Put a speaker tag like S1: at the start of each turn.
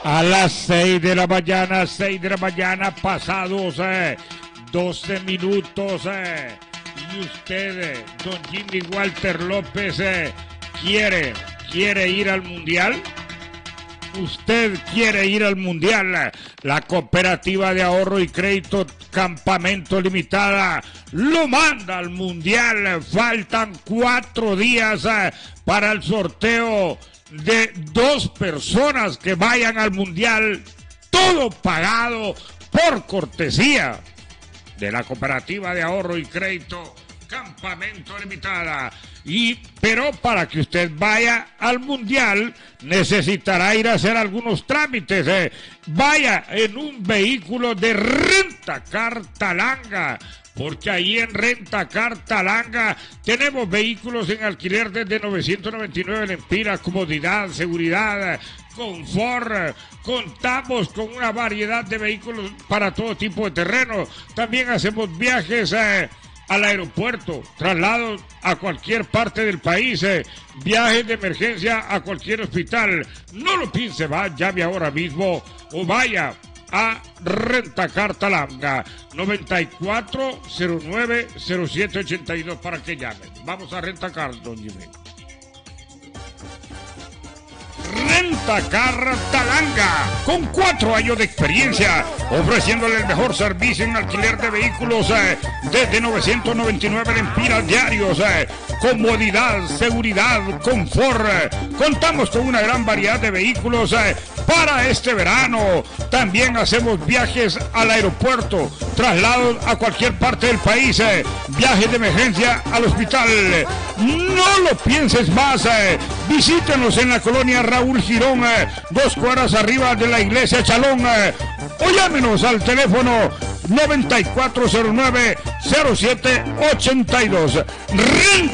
S1: A las 6 de la mañana, 6 de la mañana, pasados 12 minutos. Y usted, don Jimmy Walter López, ¿quiere ir al Mundial? ¿Usted quiere ir al Mundial? La Cooperativa de Ahorro y Crédito Campamento Limitada lo manda al Mundial. Faltan 4 días para el sorteo de 2 personas que vayan al Mundial, todo pagado por cortesía de la Cooperativa de Ahorro y Crédito Campamento Limitada. Pero para que usted vaya al Mundial necesitará ir a hacer algunos trámites. Vaya en un vehículo de Rentacar Talanga, porque ahí en Rentacar Talanga tenemos vehículos en alquiler desde 999 lempiras, comodidad, seguridad, confort. Contamos con una variedad de vehículos para todo tipo de terreno. También hacemos viajes al aeropuerto, traslados a cualquier parte del país, viajes de emergencia a cualquier hospital. No lo piense más, llame ahora mismo o vaya a Rentacar Talanga, 94090782 para que llamen. Vamos a Rentacar, don Jimmy. Rentacar Talanga, con 4 años de experiencia, ofreciéndole el mejor servicio en alquiler de vehículos desde 999 lempiras diarios, comodidad, seguridad, confort. Contamos con una gran variedad de vehículos para este verano. También hacemos viajes al aeropuerto, traslados a cualquier parte del país, viajes de emergencia al hospital. No lo pienses más, visítenos en la colonia Raúl Girón, 2 cuadras arriba de la iglesia Chalón, o llámenos al teléfono 9409-0782.